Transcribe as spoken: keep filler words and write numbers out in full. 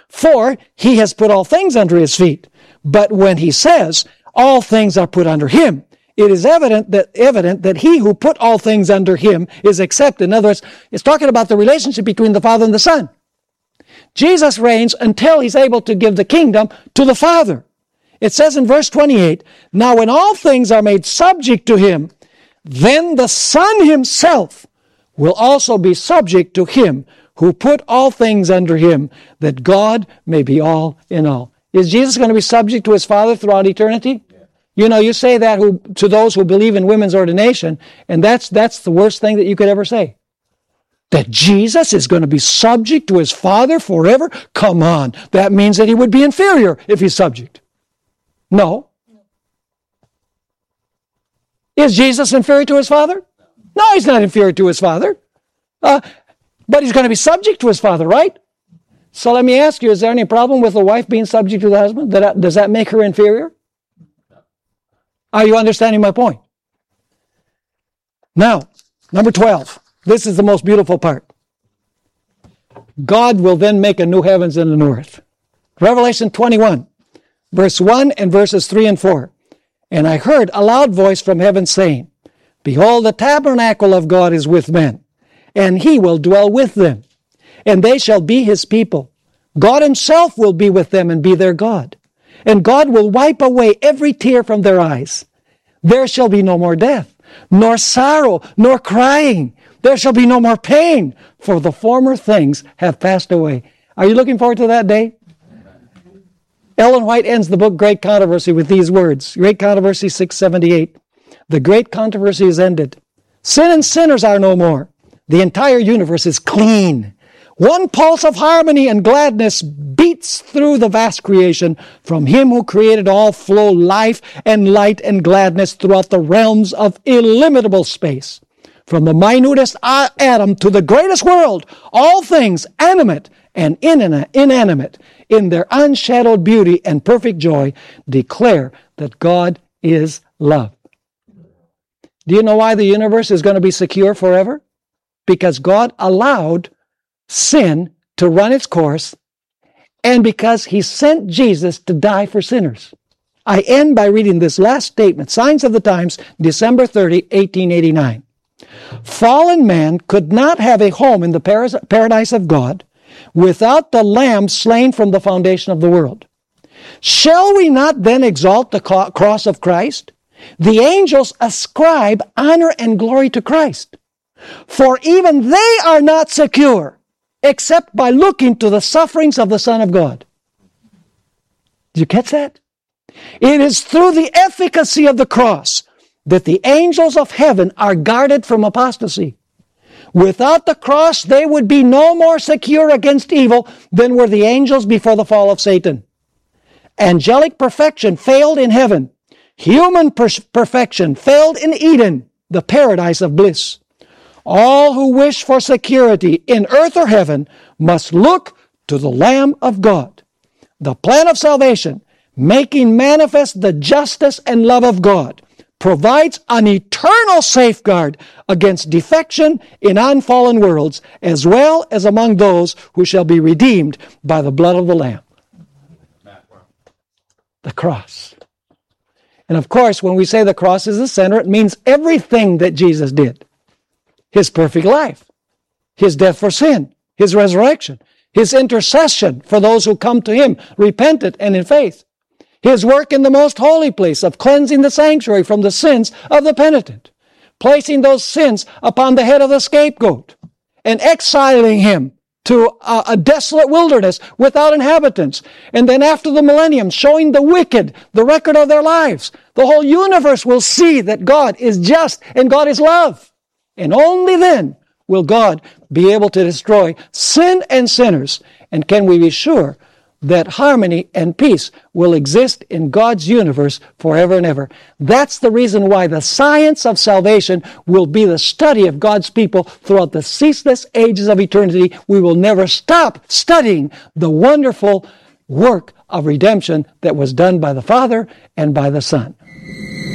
For he has put all things under his feet. But when he says, all things are put under him, it is evident that evident that he who put all things under him is accepted. In other words, it's talking about the relationship between the Father and the Son. Jesus reigns until he's able to give the kingdom to the Father. It says in verse twenty-eight, now when all things are made subject to him, then the Son himself will also be subject to him who put all things under him, that God may be all in all. Is Jesus going to be subject to his Father throughout eternity? Yeah. You know, you say that who, to those who believe in women's ordination, and that's that's the worst thing that you could ever say. That Jesus is going to be subject to his Father forever? Come on. That means that he would be inferior if he's subject. No. Is Jesus inferior to his Father? No, he's not inferior to his Father. Uh, but he's going to be subject to his Father, right? So let me ask you, is there any problem with the wife being subject to the husband? Does that make her inferior? Are you understanding my point? Now, number twelve. This is the most beautiful part. God will then make a new heavens and a new earth. Revelation twenty-one, verse one and verses three and four. And I heard a loud voice from heaven saying, behold, the tabernacle of God is with men, and he will dwell with them, and they shall be his people. God himself will be with them and be their God. And God will wipe away every tear from their eyes. There shall be no more death, nor sorrow, nor crying. There shall be no more pain, for the former things have passed away. Are you looking forward to that day? Ellen White ends the book Great Controversy with these words. Great Controversy six seventy-eight. The great controversy is ended. Sin and sinners are no more. The entire universe is clean. One pulse of harmony and gladness beats through the vast creation. From him who created all flow life and light and gladness throughout the realms of illimitable space. From the minutest atom to the greatest world, all things animate and inanimate, in their unshadowed beauty and perfect joy, declare that God is love. Do you know why the universe is going to be secure forever? Because God allowed sin to run its course, and because he sent Jesus to die for sinners. I end by reading this last statement, Signs of the Times, December thirtieth, eighteen eighty-nine. Fallen man could not have a home in the paradise of God without the Lamb slain from the foundation of the world. Shall we not then exalt the cross of Christ? The angels ascribe honor and glory to Christ. For even they are not secure except by looking to the sufferings of the Son of God. Did you catch that? It is through the efficacy of the cross that the angels of heaven are guarded from apostasy. Without the cross, they would be no more secure against evil than were the angels before the fall of Satan. Angelic perfection failed in heaven. Human per- perfection failed in Eden, the paradise of bliss. All who wish for security in earth or heaven must look to the Lamb of God. The plan of salvation, making manifest the justice and love of God, provides an eternal safeguard against defection in unfallen worlds, as well as among those who shall be redeemed by the blood of the Lamb. The cross. And of course, when we say the cross is the center, it means everything that Jesus did. His perfect life, his death for sin, his resurrection, his intercession for those who come to him, repentant and in faith, his work in the most holy place of cleansing the sanctuary from the sins of the penitent, placing those sins upon the head of the scapegoat, and exiling him to a, a desolate wilderness without inhabitants. And then after the millennium, showing the wicked the record of their lives. The whole universe will see that God is just and God is love. And only then will God be able to destroy sin and sinners. And can we be sure that harmony and peace will exist in God's universe forever and ever? That's the reason why the science of salvation will be the study of God's people throughout the ceaseless ages of eternity. We will never stop studying the wonderful work of redemption that was done by the Father and by the Son.